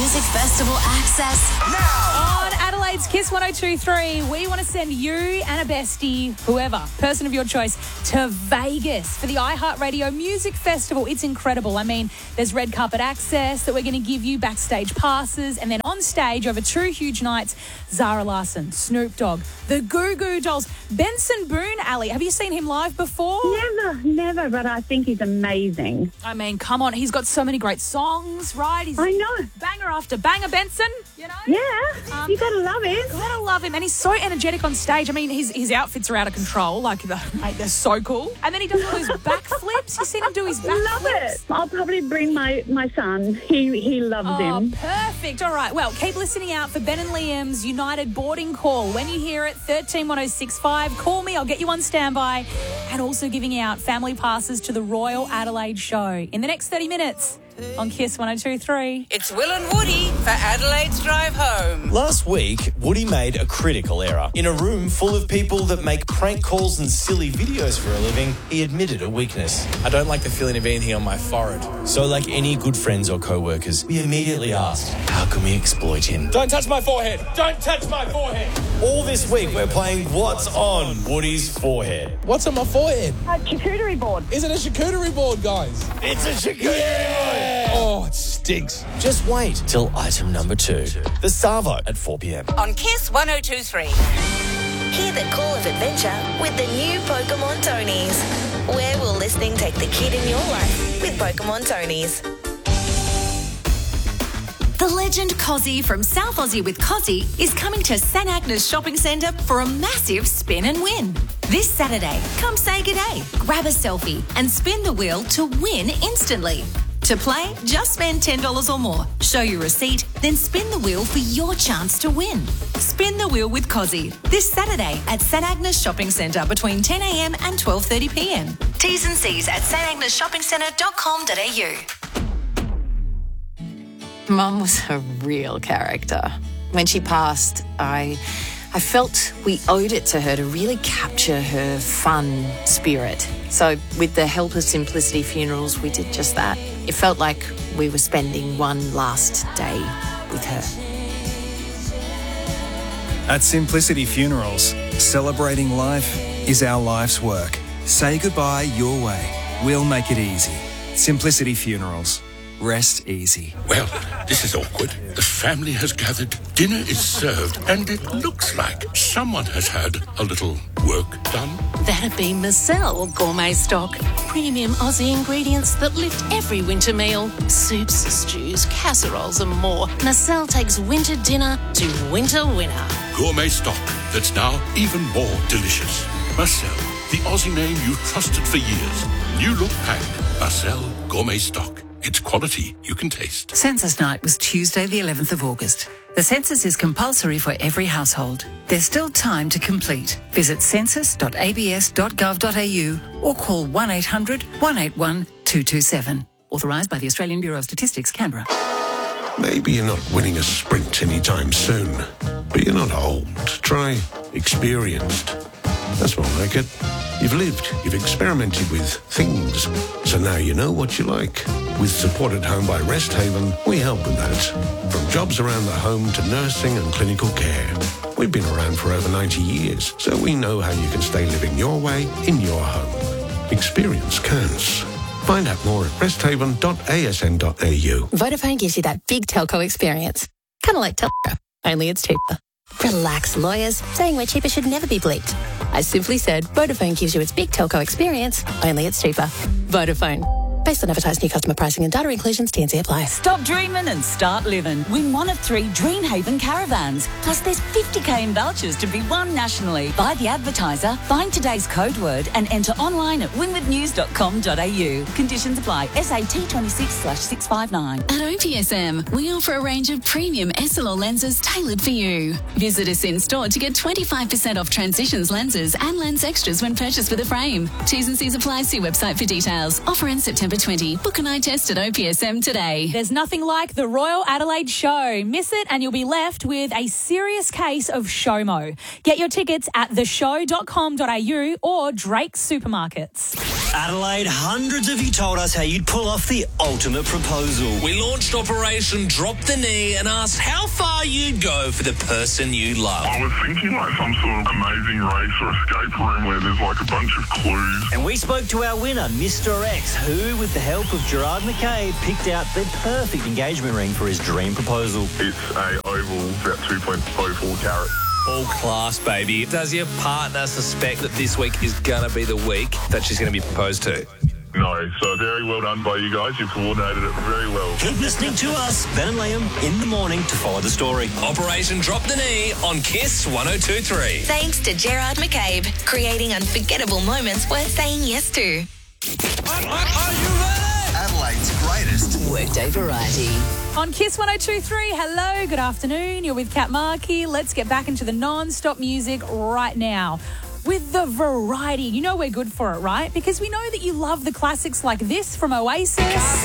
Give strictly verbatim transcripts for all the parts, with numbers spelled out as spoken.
Music Festival access now. On Adelaide's Kiss one oh two point three, we want to send you and a bestie, whoever, person of your choice, to Vegas for the iHeartRadio Music Festival. It's incredible. I mean, there's red carpet access that we're going to give you, backstage passes, and then on stage over two huge nights, Zara Larsson, Snoop Dogg, the Goo Goo Dolls, Benson Boone. Ali, have you seen him live before? Never, never, but I think he's amazing. I mean, come on, he's got so many great songs, right? He's I know. Banger after banger, Benson, you know? Yeah, um, you got to love him. Gotta love him, and he's so energetic on stage. I mean, his his outfits are out of control. Like, mate, they're so cool. And then he does all those backflips. You seen him do his backflips? Love it. I'll probably bring my, my son. He he loves oh, him. Perfect. All right. Well, keep listening out for Ben and Liam's United Boarding Call. When you hear it, thirteen one oh six five. Call me. I'll get you on standby. And also giving out family passes to the Royal Adelaide Show in the next thirty minutes. On Kiss one oh two point three. It's Will and Woody for Adelaide's Drive Home. Last week, Woody made a critical error. In a room full of people that make prank calls and silly videos for a living, he admitted a weakness. I don't like the feeling of anything on my forehead. So like any good friends or co-workers, we immediately asked, how can we exploit him? Don't touch my forehead! Don't touch my forehead! All this week, we're playing What's on Woody's Forehead. What's on my forehead? A charcuterie board. Is it a charcuterie board, guys? It's a charcuterie yeah! board! Oh, it stinks. Just wait till item number two. The Savo at four p.m. On Kiss one oh two point three. Hear the call of adventure with the new Pokemon Tonies. Where will listening take the kid in your life with Pokemon Tonies? The legend Cozzy from South Aussie with Cozzy is coming to St Agnes Shopping Centre for a massive spin and win. This Saturday, come say g'day, grab a selfie and spin the wheel to win instantly. To play, just spend ten dollars or more. Show your receipt, then spin the wheel for your chance to win. Spin the wheel with Cozzy this Saturday at St Agnes Shopping Centre between ten a.m. and twelve thirty p.m. T's and C's at s t agnes shopping centre dot com dot a u. Mum was a real character. When she passed, I I felt we owed it to her to really capture her fun spirit. So with the help of Simplicity Funerals, we did just that. It felt like we were spending one last day with her. At Simplicity Funerals, celebrating life is our life's work. Say goodbye your way. We'll make it easy. Simplicity Funerals. Rest easy. Well, this is awkward. The family has gathered, dinner is served, and it looks like someone has had a little work done. That'd be Marcel Gourmet Stock. Premium Aussie ingredients that lift every winter meal. Soups, stews, casseroles and more. Marcel takes winter dinner to winter winner. Gourmet Stock that's now even more delicious. Marcel, the Aussie name you've trusted for years. New look packed. Marcel Gourmet Stock. It's quality you can taste. Census night was Tuesday the eleventh of August. The census is compulsory for every household. There's still time to complete. Visit census dot a b s dot gov dot a u or call one eight hundred one eight one two two seven. Authorised by the Australian Bureau of Statistics, Canberra. Maybe you're not winning a sprint anytime soon, but you're not old. Try experienced. That's more like it. You've lived, you've experimented with things, so now you know what you like. With Support at Home by Rest Haven, we help with that. From jobs around the home to nursing and clinical care. We've been around for over ninety years, so we know how you can stay living your way in your home. Experience counts. Find out more at rest haven dot a s n dot a u. Vodafone gives you that big telco experience. Kind of like Telstra, only it's cheaper. Relax, lawyers. Saying we're cheaper should never be bleeped. I simply said Vodafone gives you its big telco experience, only it's cheaper. Vodafone. Based on advertised new customer pricing and data inclusions, T and C apply. Stop dreaming and start living. Win one of three Dreamhaven caravans. Plus there's fifty k in vouchers to be won nationally. Buy the advertiser, find today's code word and enter online at winwood news dot com dot a u. Conditions apply. S A T twenty-six slash six five nine. At O P S M, we offer a range of premium S L R lenses tailored for you. Visit us in store to get twenty-five percent off Transitions lenses and lens extras when purchased with a frame. T's and C's apply. See website for details. Offer ends September under twenty. Book an eye test at O P S M today. There's nothing like the Royal Adelaide Show. Miss it and you'll be left with a serious case of SHOMO. Get your tickets at the show dot com dot a u or Drake's Supermarkets. Adelaide, hundreds of you told us how you'd pull off the ultimate proposal. We launched Operation Drop the Knee and asked how far you'd go for the person you love. I was thinking like some sort of amazing race or escape room where there's like a bunch of clues. And we spoke to our winner, Mister X, who, with the help of Gerard McCabe, picked out the perfect engagement ring for his dream proposal. It's a oval, about two point oh four carat. All class, baby. Does your partner suspect that this week is going to be the week that she's going to be proposed to? No, so very well done by you guys. You've coordinated it very well. Keep listening to us, Ben and Liam, in the morning to follow the story. Operation Drop the Knee on Kiss one oh two point three. Thanks to Gerard McCabe, creating unforgettable moments worth saying yes to. Are you ready? Adelaide's greatest Workday Variety. On Kiss one oh two point three, hello, good afternoon. You're with Kat Markey. Let's get back into the non-stop music right now with the variety. You know we're good for it, right? Because we know that you love the classics like this from Oasis.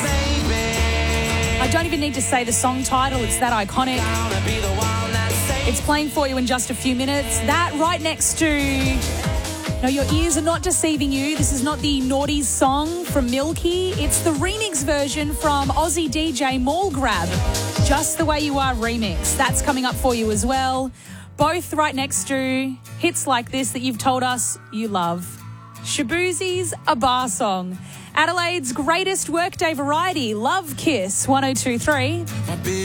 I don't even need to say the song title. It's that iconic. It's playing for you in just a few minutes. That right next to... No, your ears are not deceiving you. This is not the Naughties song from Milky. It's the remix version from Aussie D J Mall Grab. Just the Way You Are remix. That's coming up for you as well. Both right next to hits like this that you've told us you love. Shaboozie's A Bar Song. Adelaide's greatest workday variety. Love Kiss one oh two point three.